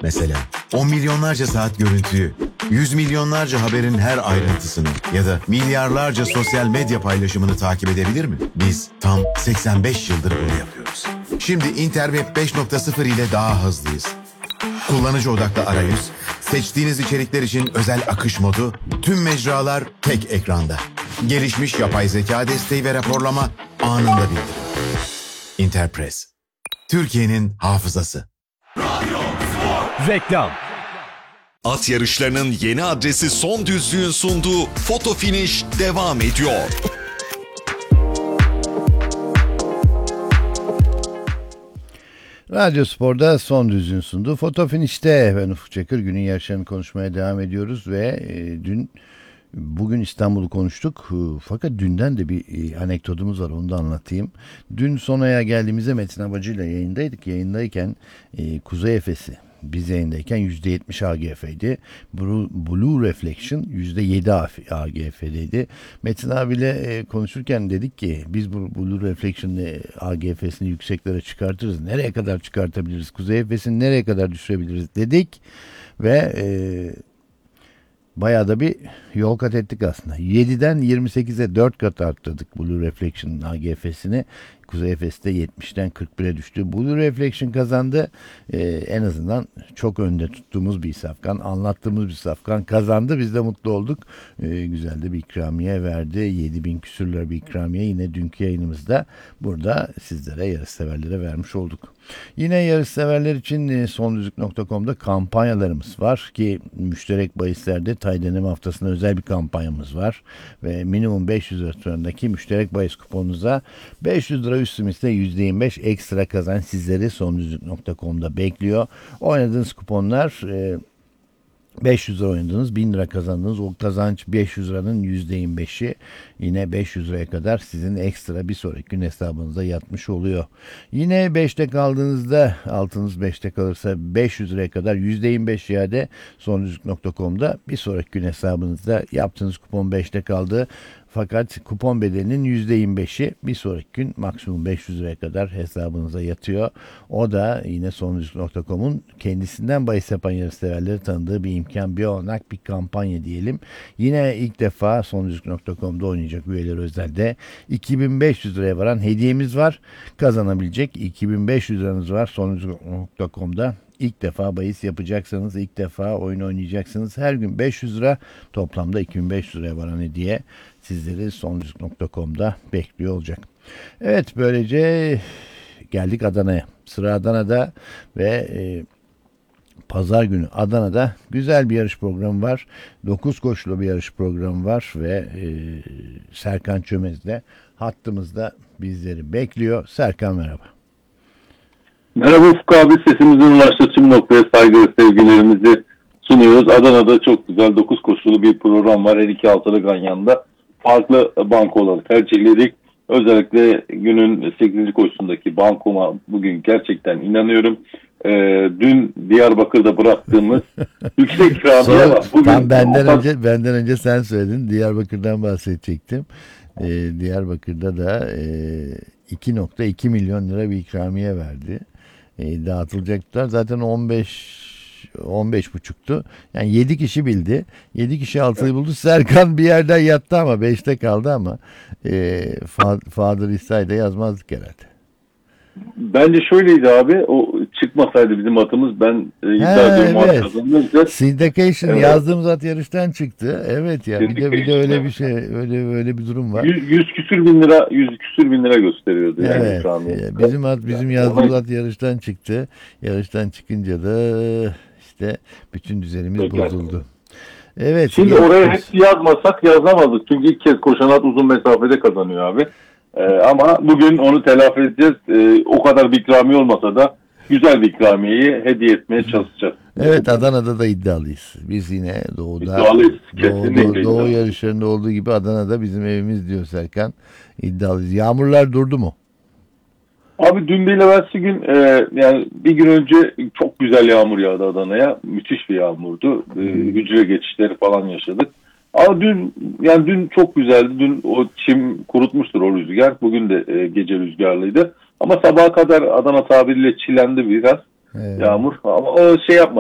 Mesela 10 milyonlarca saat görüntüyü, 100 milyonlarca haberin her ayrıntısını ya da milyarlarca sosyal medya paylaşımını takip edebilir mi? Biz tam 85 yıldır bunu yapıyoruz. Şimdi Interweb 5.0 ile daha hızlıyız. Kullanıcı odaklı arayüz, seçtiğiniz içerikler için özel akış modu, tüm mecralar tek ekranda. Gelişmiş yapay zeka desteği ve raporlama anında bildirim. Interpress, Türkiye'nin hafızası. Reklam. At yarışlarının yeni adresi Son Düzlüğün sunduğu Foto Finish devam ediyor. Radyo Spor'da Son Düzlüğün sunduğu Foto Finish'te ben Ufuk Çakır, günün yarışlarını konuşmaya devam ediyoruz ve bugün İstanbul'u konuştuk. Fakat dünden de bir anekdotumuz var, onu da anlatayım. Dün Sona'ya geldiğimizde Metin Abacı ile yayındaydık. Yayındayken Kuzey Efes'i biz yayındayken %70 AGF'ydi. Blue Reflection %7 AGF'deydi. Metin abiyle konuşurken dedik ki biz bu Blue Reflection AGF'sini yükseklere çıkartırız. Nereye kadar çıkartabiliriz? Kuzey Efes'ini nereye kadar düşürebiliriz dedik. Ve bayağı da bir yol kat ettik aslında. 7'den 28'e 4 kat arttırdık Blue Reflection'ın AGF'sini. Kuzey Efes'te 70'ten 41'e düştü. Blue Reflection kazandı. En azından çok önde tuttuğumuz bir safkan, anlattığımız bir safkan kazandı. Biz de mutlu olduk. Güzel de bir ikramiye verdi. 7.000 küsürler bir ikramiye. Yine dünkü yayınımızda burada sizlere, yarışseverlere vermiş olduk. Yine yarışseverler için sondüzlük.com'da kampanyalarımız var ki müşterek bahislerde tay deneme haftasında özel bir kampanyamız var. Ve minimum 500 lira tutarındaki müşterek bahis kuponunuza 500 lira üstümüzde %25 ekstra kazanç sizleri sondüzlük.com'da bekliyor. Oynadığınız kuponlar 500 lira oynadınız, 1000 lira kazandınız. O kazanç 500 liranın %25'i, yine 500 liraya kadar sizin ekstra bir sonraki gün hesabınıza yatmış oluyor. Yine 5'te kaldığınızda, altınız 5'te kalırsa 500 liraya kadar %25 iade sondüzlük.com'da bir sonraki gün hesabınızda, yaptığınız kupon 5'te kaldı. Fakat kupon bedelinin %25'i bir sonraki gün maksimum 500 liraya kadar hesabınıza yatıyor. O da yine sondüzlük.com'un kendisinden bahis yapan yarışseverleri tanıdığı bir imkan, bir olanak, bir kampanya diyelim. Yine ilk defa sondüzlük.com'da oynayacak üyeler özelde 2500 liraya varan hediyemiz var. Kazanabilecek 2500 liranız var sondüzlük.com'da. İlk defa bahis yapacaksanız, ilk defa oyun oynayacaksınız. Her gün 500 lira, toplamda 2500 liraya varan hediye sizleri sondüzlük.com'da bekliyor olacak. Evet, böylece geldik Adana'ya. Sıra Adana'da ve pazar günü Adana'da güzel bir yarış programı var. 9 koşulu bir yarış programı var ve Serkan Çömez de hattımızda bizleri bekliyor. Serkan, merhaba. Merhaba Ufuk abi, sesimizin ulaştığı tüm noktaya saygı ve sevgilerimizi sunuyoruz. Adana'da çok güzel 9 koşulu bir program var. Her iki altılı Ganyan'da farklı bankoları tercihledik. Özellikle günün 8. koşusundaki bankoma bugün gerçekten inanıyorum. Dün Diyarbakır'da bıraktığımız yüksek ikramiye var. Bugün benden önce sen söyledin. Diyarbakır'dan bahsedecektim. Diyarbakır'da da 2.2 milyon lira bir ikramiye verdi. Dağıtılacaklar. Zaten 15,5'tu. Yani 7 kişi bildi. 7 kişi 6'yı buldu. Serkan bir yerden yattı ama 5'te kaldı ama Fadır İsa'yı yazmazdık herhalde. Bence şöyleydi abi, o çıkmasaydı bizim atımız, ben iddia ediyorum evet. kazanırdı. Syndication, evet. Yazdığımız at yarıştan çıktı. Evet ya, bir de öyle bir şey, öyle bir durum var. 100 küsür bin lira gösteriyordu yani. Evet. Bizim yazdığımız at yarıştan çıktı. Yarıştan çıkınca da işte bütün düzenimiz bozuldu. Evet. Şimdi oraya hepsi yazmasak yazamazdık. Çünkü ilk kez koşan at uzun mesafede kazanıyor abi. Ama bugün onu telafi edeceğiz. O kadar bir ikramiye olmasa da güzel bir ikramiyeyi hediye etmeye çalışacağız. Evet, Adana'da da iddialıyız. Biz yine Doğu yarışlarında olduğu gibi Adana'da bizim evimiz diyor Serkan. İddialıyız. Yağmurlar durdu mu? Abi dün değil evvelsi gün yani bir gün önce çok güzel yağmur yağdı Adana'ya. Müthiş bir yağmurdu. Hücre geçişleri falan yaşadık. Ama dün çok güzeldi. Dün o çim kurutmuştur o rüzgar. Bugün de gece rüzgarlıydı. Ama sabaha kadar Adana tabiriyle çilendi biraz. Evet. Yağmur. Ama o şey yapmadı.